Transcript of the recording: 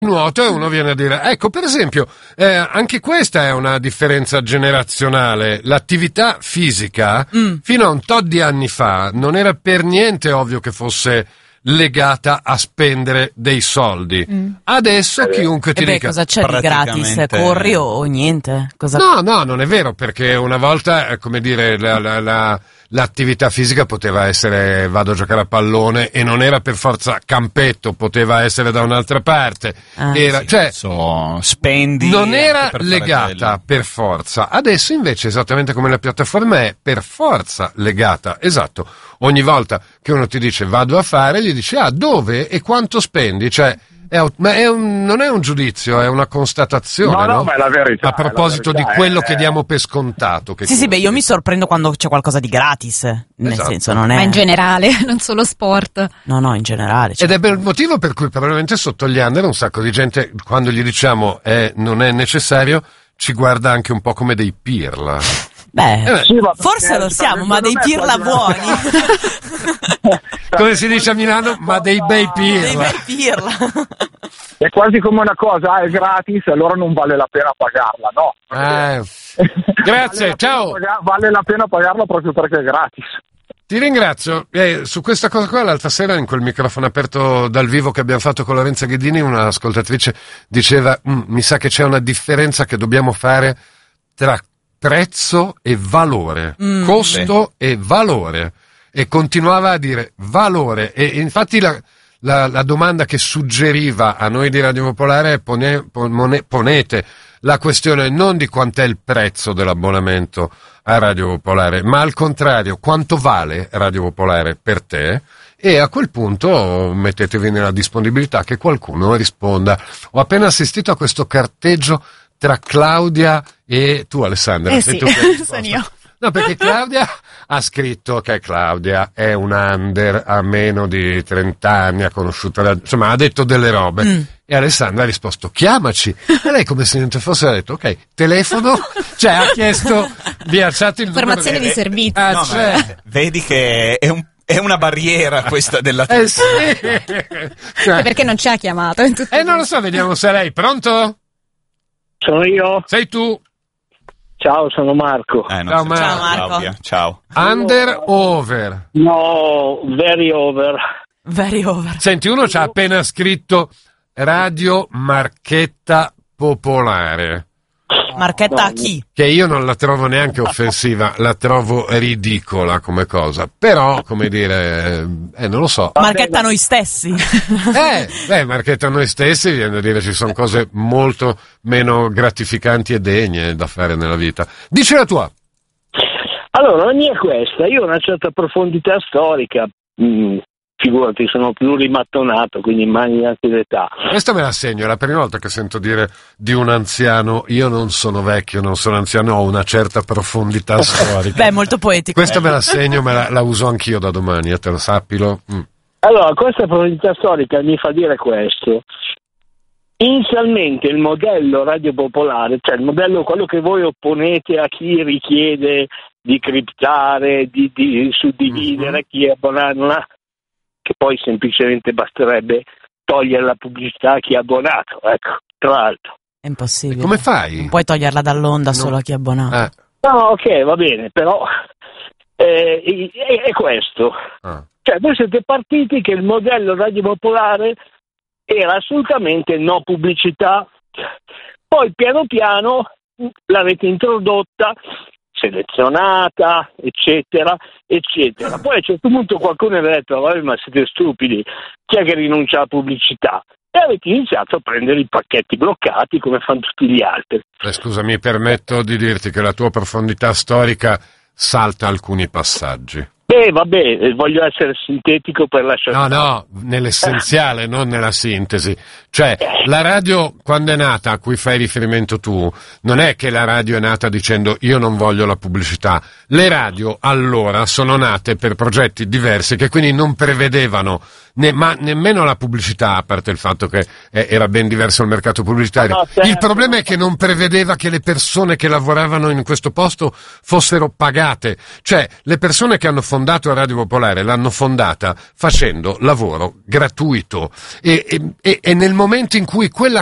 nuoto e uno viene a dire, ecco, per esempio, anche questa è una differenza generazionale. L'attività fisica fino a un tot di anni fa non era per niente ovvio che fosse legata a spendere dei soldi. Adesso chiunque ti dica cosa c'è di gratis? Corri o niente? No, non è vero, perché una volta, come dire, l'attività fisica poteva essere vado a giocare a pallone e non era per forza campetto, poteva essere da un'altra parte. Spendi. Non era legata per forza. Adesso invece, esattamente come la piattaforma, è per forza legata. Esatto. Ogni volta che uno ti dice vado a fare, gli dici dove e quanto spendi? Cioè, non è un giudizio, è una constatazione, no? Ma è la verità. A proposito di quello che diamo per scontato. Io mi sorprendo quando c'è qualcosa di gratis, nel senso non è... Ma in generale, non solo sport. No, in generale. Ed è il motivo per cui probabilmente sotto gli under un sacco di gente, quando gli diciamo non è necessario, ci guarda anche un po' come dei pirla. Forse lo siamo, ma dei pirla buoni. Come si dice a Milano, ma dei bei pirla. Dei bei pirla. È quasi come una cosa, è gratis, allora non vale la pena pagarla, no? Grazie, ciao. Vale la pena pagarla proprio perché è gratis. Ti ringrazio. Su questa cosa qua, l'altra sera, in quel microfono aperto dal vivo che abbiamo fatto con Lorenza Ghedini, un'ascoltatrice diceva, mi sa che c'è una differenza che dobbiamo fare tra prezzo e valore, costo e valore, e continuava a dire valore, e infatti la domanda che suggeriva a noi di Radio Popolare è ponete la questione non di quant'è il prezzo dell'abbonamento a Radio Popolare, ma al contrario, quanto vale Radio Popolare per te? E a quel punto mettetevi nella disponibilità che qualcuno risponda. Ho appena assistito a questo carteggio tra Claudia e tu, Alessandra. Sì, sono io. No, perché Claudia ha scritto che Claudia è un under, a meno di 30 anni, ha conosciuto, insomma, ha detto delle robe. E Alessandra ha risposto, chiamaci. E lei, come se niente fosse, ha detto, ok, telefono, cioè ha chiesto di alzare il numero. Informazione di servizio. Vedi che è una barriera questa della sì. Perché non ci ha chiamato. Non lo so, vediamo se lei. Pronto? Sono io? Sei tu? Ciao, sono Marco. Ciao Marco. Claudia. Ciao. Under o over? No, very over. Very over. Senti, uno ci ha appena scritto Radio Marchetta Popolare. Marchetta a chi? Che io non la trovo neanche offensiva, la trovo ridicola come cosa. Però, come dire, non lo so. Marchetta a noi stessi. Marchetta a noi stessi, viene da dire, ci sono cose molto meno gratificanti e degne da fare nella vita. Dici la tua. Allora, la mia è questa. Io ho una certa profondità storica. Figurati, sono più rimattonato, quindi immagini anche l'età. Questa me la segno, è la prima volta che sento dire di un anziano, io non sono vecchio, non sono anziano, ho una certa profondità storica. Beh, molto poetico. Questa me la segno, la uso anch'io da domani, te lo sappilo. Allora, questa profondità storica mi fa dire questo. Inizialmente il modello Radio Popolare, cioè il modello, quello che voi opponete a chi richiede di criptare, di suddividere, chi è abbonato, che poi semplicemente basterebbe togliere la pubblicità a chi è abbonato, ecco, tra l'altro. È impossibile. Come fai? Non puoi toglierla dall'onda solo a chi è abbonato. No, ok, va bene, però è questo. Cioè, voi siete partiti che il modello Radio Popolare era assolutamente no pubblicità, poi piano piano l'avete introdotta, selezionata, eccetera, eccetera. Poi a un certo punto qualcuno ha detto, vabbè, ma siete stupidi, chi è che rinuncia alla pubblicità? E avete iniziato a prendere i pacchetti bloccati come fanno tutti gli altri. Scusa, mi permetto di dirti che la tua profondità storica salta alcuni passaggi. Vabbè, voglio essere sintetico per lasciare... No, nell'essenziale, non nella sintesi. Cioè, la radio, quando è nata, a cui fai riferimento tu, non è che la radio è nata dicendo io non voglio la pubblicità. Le radio, allora, sono nate per progetti diversi che quindi non prevedevano ma nemmeno la pubblicità, a parte il fatto che era ben diverso il mercato pubblicitario. No, certo. Il problema è che non prevedeva che le persone che lavoravano in questo posto fossero pagate. Cioè, le persone che hanno fondato Radio Popolare l'hanno fondata facendo lavoro gratuito e nel momento in cui quella